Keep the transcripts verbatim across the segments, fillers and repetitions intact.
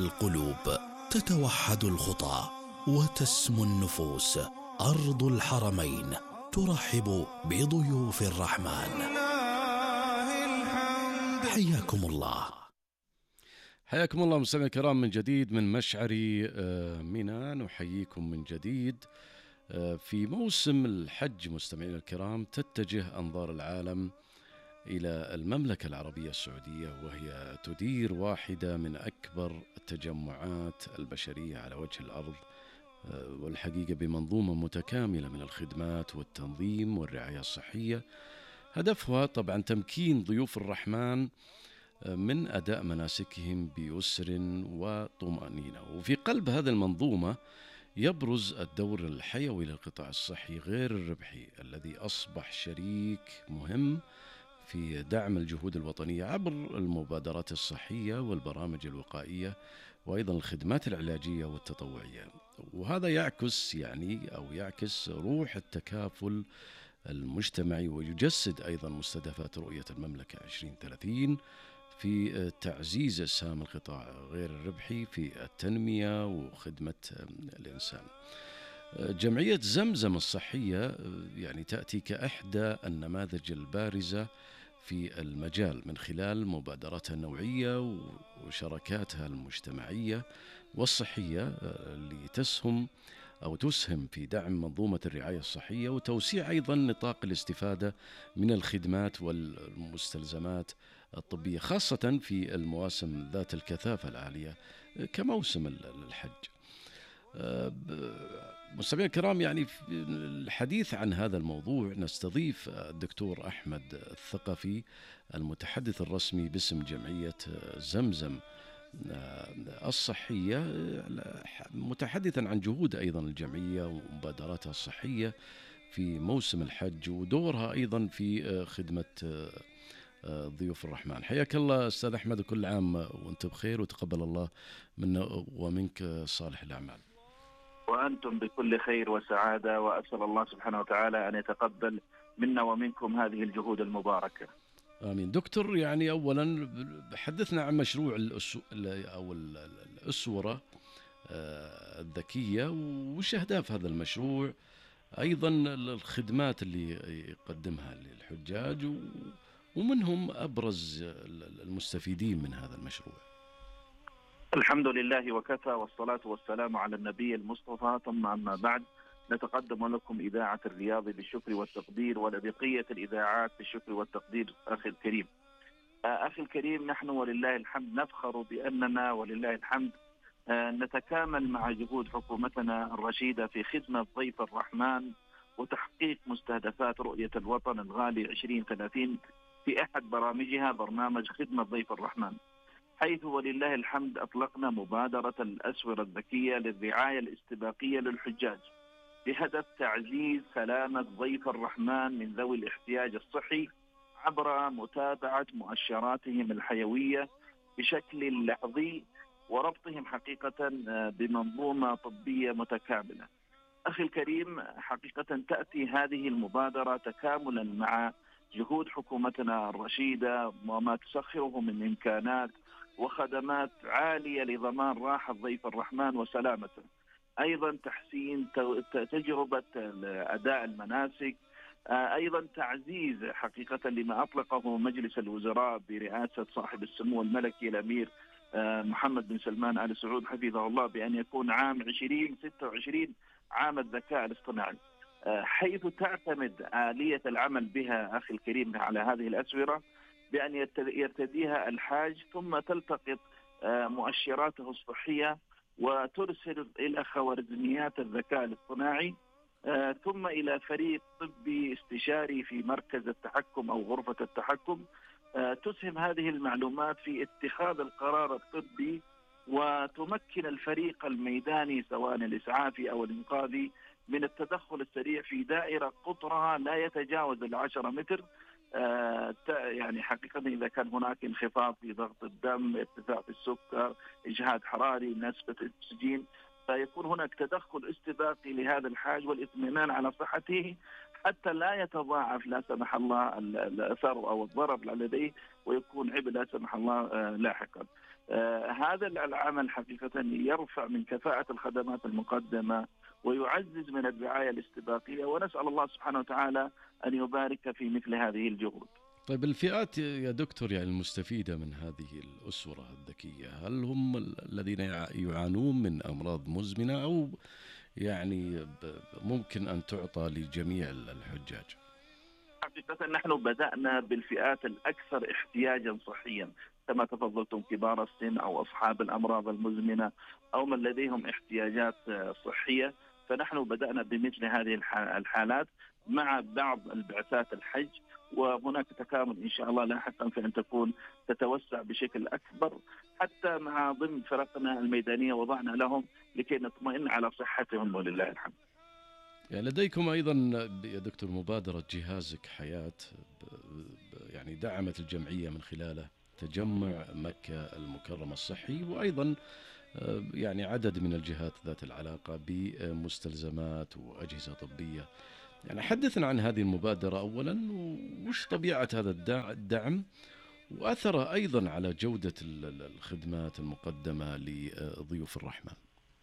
القلوب، تتوحد الخطى وتسمو النفوس. أرض الحرمين ترحب بضيوف الرحمن. حياكم الله. حياكم الله مستمعينا الكرام من جديد من مشعري منى. نحييكم من جديد في موسم الحج. مستمعينا الكرام، تتجه أنظار العالم إلى المملكة العربية السعودية، وهي تدير واحدة من أكبر التجمعات البشرية على وجه الأرض، والحقيقة بمنظومة متكاملة من الخدمات والتنظيم والرعاية الصحية. هدفها طبعا تمكين ضيوف الرحمن من أداء مناسكهم بيسر وطمأنينة. وفي قلب هذه المنظومة يبرز الدور الحيوي للقطاع الصحي غير الربحي، الذي أصبح شريك مهم في دعم الجهود الوطنية عبر المبادرات الصحية والبرامج الوقائية، وأيضا الخدمات العلاجية والتطوعية. وهذا يعكس يعني أو يعكس روح التكافل المجتمعي، ويجسد أيضا مستهدفات رؤية المملكة عشرين ثلاثين في تعزيز إسهام القطاع غير الربحي في التنمية وخدمة الإنسان. جمعية زمزم الصحية يعني تأتي كإحدى النماذج البارزة في المجال من خلال مبادراتها النوعية وشراكاتها المجتمعية والصحية اللي تسهم أو تسهم في دعم منظومة الرعاية الصحية وتوسيع أيضا نطاق الاستفادة من الخدمات والمستلزمات الطبية، خاصة في المواسم ذات الكثافة العالية كموسم الحج. مستمعينا الكرام، يعني في الحديث عن هذا الموضوع نستضيف الدكتور أحمد الثقفي، المتحدث الرسمي باسم جمعية زمزم الصحية، متحدثا عن جهود أيضا الجمعية ومبادراتها الصحية في موسم الحج ودورها أيضا في خدمة ضيوف الرحمن. حياك الله أستاذ أحمد، كل عام وأنت بخير وتقبل الله منا ومنك صالح الأعمال. وأنتم بكل خير وسعادة، وأسأل الله سبحانه وتعالى أن يتقبل منا ومنكم هذه الجهود المباركة. آمين. دكتور، يعني أولا حدثنا عن مشروع الأسو... أو الأسورة الذكية، وش أهداف هذا المشروع، أيضا الخدمات اللي يقدمها للحجاج، ومن هم أبرز المستفيدين من هذا المشروع؟ الحمد لله وكفى، والصلاة والسلام على النبي المصطفى، ثم أما بعد، نتقدم لكم إذاعة الرياض بالشكر والتقدير، ولبقية الإذاعات بالشكر والتقدير. أخي الكريم أخي الكريم نحن ولله الحمد نفخر بأننا ولله الحمد نتكامل مع جهود حكومتنا الرشيدة في خدمة ضيف الرحمن وتحقيق مستهدفات رؤية الوطن الغالي عشرين ثلاثين في أحد برامجها، برنامج خدمة ضيف الرحمن، حيث ولله الحمد أطلقنا مبادرة الأسورة الذكية للرعاية الاستباقية للحجاج بهدف تعزيز سلامة ضيف الرحمن من ذوي الاحتياج الصحي عبر متابعة مؤشراتهم الحيوية بشكل لحظي وربطهم حقيقة بمنظومة طبية متكاملة. أخي الكريم، حقيقة تأتي هذه المبادرة تكاملا مع جهود حكومتنا الرشيدة وما تسخره من إمكانات وخدمات عالية لضمان راحة ضيف الرحمن وسلامته، أيضا تحسين تجربة أداء المناسك، أيضا تعزيز حقيقة لما أطلقه مجلس الوزراء برئاسة صاحب السمو الملكي الأمير محمد بن سلمان آل سعود حفظه الله، بأن يكون عام عشرين ستة وعشرين عام الذكاء الاصطناعي، حيث تعتمد آلية العمل بها أخي الكريم على هذه الأسورة بأن يرتديها الحاج ثم تلتقط مؤشراته الصحية وترسل إلى خوارزميات الذكاء الاصطناعي ثم إلى فريق طبي استشاري في مركز التحكم أو غرفة التحكم، تسهم هذه المعلومات في اتخاذ القرار الطبي وتمكن الفريق الميداني سواء الإسعافي أو الإنقاذي من التدخل السريع في دائرة قطرها لا يتجاوز العشرة متر. آه يعني حقيقة إذا كان هناك انخفاض في ضغط الدم، ارتفاع في السكر، إجهاد حراري، نسبة الأكسجين، فيكون هناك تدخل استباقي لهذا الحاج والاطمئنان على صحته حتى لا يتضاعف لا سمح الله الأثر أو الضرر لديه ويكون عبء لا سمح الله لاحقا. آه هذا العمل حقيقة يرفع من كفاءة الخدمات المقدمة ويعزز من الرعاية الاستباقية، ونسأل الله سبحانه وتعالى أن يبارك في مثل هذه الجهود. طيب الفئات يا دكتور يعني المستفيدة من هذه الأسرة الذكية، هل هم الذين يعانون من أمراض مزمنة أو يعني ممكن أن تعطى لجميع الحجاج؟ حقيقة نحن بدأنا بالفئات الأكثر احتياجا صحيا كما تفضلتم، كبار السن أو أصحاب الأمراض المزمنة أو من لديهم احتياجات صحية، فنحن بدأنا بمثل هذه الحالات مع بعض البعثات الحج، وهناك تكامل إن شاء الله لاحقا في أن تكون تتوسع بشكل أكبر، حتى مع ضمن فرقنا الميدانية وضعنا لهم لكي نطمئن على صحتهم ولله الحمد. يعني لديكم أيضا يا دكتور مبادرة جهازك حياة، يعني دعمت الجمعية من خلاله تجمع مكة المكرمة الصحي، وأيضا يعني عدد من الجهات ذات العلاقة بمستلزمات وأجهزة طبية. يعني حدثنا عن هذه المبادرة أولا، وش طبيعة هذا الدعم وأثره أيضا على جودة الخدمات المقدمة لضيوف الرحمن.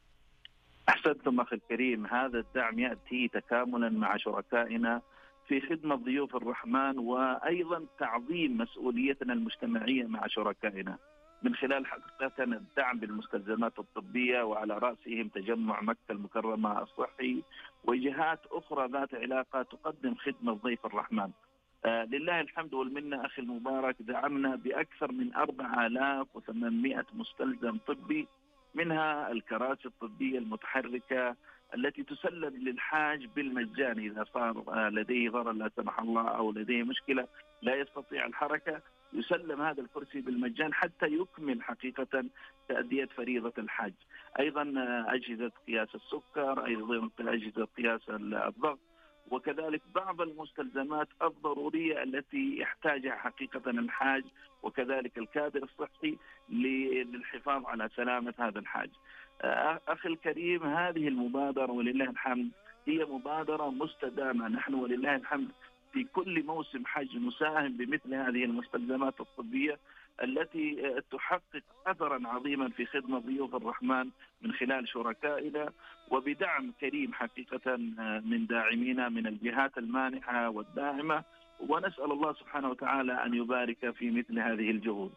أحسنتم أخي الكريم، هذا الدعم يأتي تكاملا مع شركائنا في خدمة ضيوف الرحمن، وأيضا تعظيم مسؤوليتنا المجتمعية مع شركائنا من خلال حقيقة الدعم بالمستلزمات الطبية، وعلى رأسهم تجمع مكة المكرمة الصحي وجهات أخرى ذات علاقة تقدم خدمة ضيف الرحمن. آه لله الحمد والمنة أخي المبارك، دعمنا بأكثر من أربعة آلاف وثمانمائة مستلزم طبي، منها الكراسي الطبية المتحركة التي تسلم للحاج بالمجان إذا صار لديه ضرر لا سمح الله أو لديه مشكلة لا يستطيع الحركة، يسلم هذا الكرسي بالمجان حتى يكمل حقيقة تأدية فريضة الحج. أيضا أجهزة قياس السكر، أيضا أجهزة قياس الضغط، وكذلك بعض المستلزمات الضرورية التي يحتاجها حقيقة الحاج وكذلك الكادر الصحي للحفاظ على سلامة هذا الحاج. أخي الكريم، هذه المبادرة ولله الحمد هي مبادرة مستدامة، نحن ولله الحمد في كل موسم حج نساهم بمثل هذه المستلزمات الطبية التي تحقق أثرا عظيما في خدمة ضيوف الرحمن من خلال شركائنا، وبدعم كريم حقيقة من داعمينا من الجهات المانحة والداعمة، ونسأل الله سبحانه وتعالى أن يبارك في مثل هذه الجهود.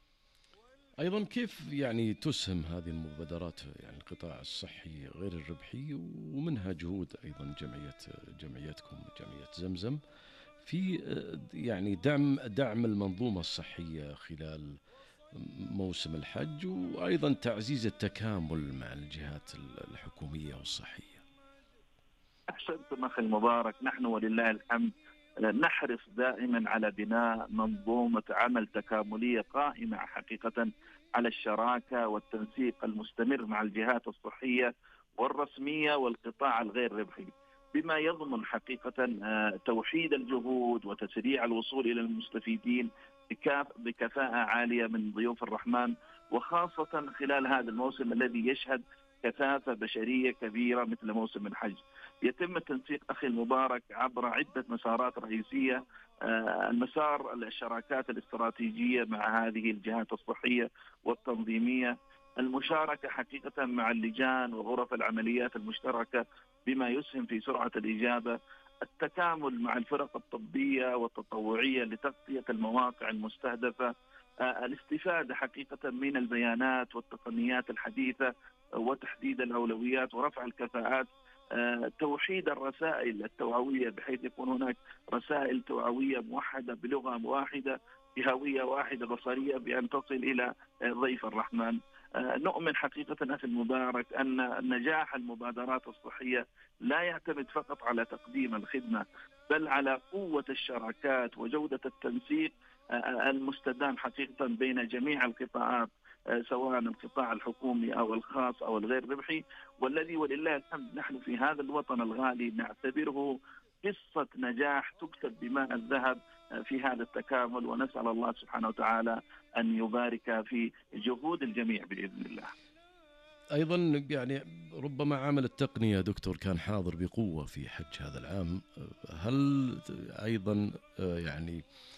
أيضا كيف يعني تسهم هذه المبادرات يعني القطاع الصحي غير الربحي، ومنها جهود أيضا جمعية جمعيتكم جمعية زمزم في يعني دعم دعم المنظومة الصحية خلال موسم الحج، وأيضا تعزيز التكامل مع الجهات الحكومية والصحية؟ أحسنتم أخي المبارك، نحن ولله الحمد نحرص دائما على بناء منظومة عمل تكاملية قائمة حقيقة على الشراكة والتنسيق المستمر مع الجهات الصحية والرسمية والقطاع الغير ربحي، بما يضمن حقيقة توحيد الجهود وتسريع الوصول إلى المستفيدين بكفاءة عالية من ضيوف الرحمن، وخاصة خلال هذا الموسم الذي يشهد كثافة بشرية كبيرة مثل موسم الحج. يتم التنسيق أخي المبارك عبر عدة مسارات رئيسية، المسار الشراكات الاستراتيجية مع هذه الجهات الصحية والتنظيمية، المشاركة حقيقة مع اللجان وغرف العمليات المشتركة بما يسهم في سرعة الإجابة، التكامل مع الفرق الطبية والتطوعية لتغطية المواقع المستهدفة، الاستفادة حقيقة من البيانات والتقنيات الحديثة وتحديد الأولويات ورفع الكفاءات، توحيد الرسائل التوعوية بحيث يكون هناك رسائل توعوية موحدة بلغة واحدة بهوية واحدة بصرية بأن تصل إلى ضيف الرحمن. نؤمن حقيقة أخي المبارك أن نجاح المبادرات الصحية لا يعتمد فقط على تقديم الخدمة، بل على قوة الشراكات وجودة التنسيق المستدام حقيقة بين جميع القطاعات، سواء القطاع الحكومي أو الخاص أو الغير ربحي، والذي ولله الحمد نحن في هذا الوطن الغالي نعتبره قصة نجاح تكتب بماء الذهب في هذا التكامل، ونسأل الله سبحانه وتعالى أن يبارك في جهود الجميع بإذن الله. أيضا يعني ربما عامل التقنية دكتور كان حاضر بقوة في حج هذا العام، هل أيضا يعني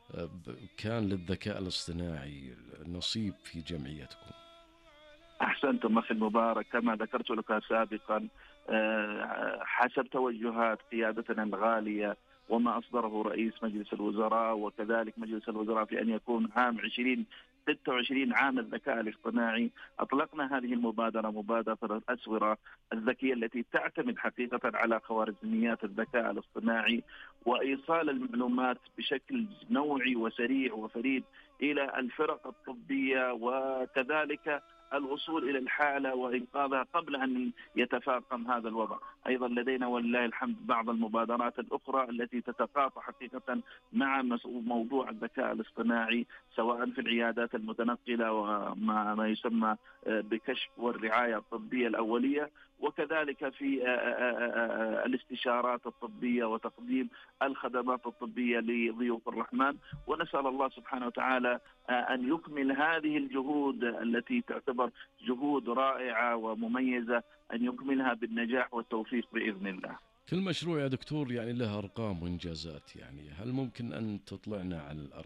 كان للذكاء الاصطناعي نصيب في جمعيتكم؟ أحسنتم أخي المبارك، كما ذكرت لك سابقا حسب توجهات قيادتنا الغالية وما أصدره رئيس مجلس الوزراء وكذلك مجلس الوزراء في أن يكون عام عشرين ستة وعشرين عام الذكاء الاصطناعي، أطلقنا هذه المبادرة، مبادرة الأسورة الذكية التي تعتمد حقيقة على خوارزميات الذكاء الاصطناعي وإيصال المعلومات بشكل نوعي وسريع وفريد إلى الفرق الطبية، وكذلك الوصول إلى الحالة وإنقاذها قبل أن يتفاقم هذا الوضع. أيضا لدينا ولله الحمد بعض المبادرات الأخرى التي تتقاطع حقيقة مع موضوع الذكاء الاصطناعي، سواء في العيادات المتنقلة وما ما يسمى بكشف والرعاية الطبية الأولية، وكذلك في الاستشارات الطبية وتقديم الخدمات الطبية لضيوف الرحمن. ونسأل الله سبحانه وتعالى أن يكمل هذه الجهود التي تعتبر جهود رائعة ومميزة، أن يكملها بالنجاح والتوفيق بإذن الله. كل مشروع يا دكتور يعني له أرقام وإنجازات، يعني هل ممكن أن تطلعنا على الأرقام؟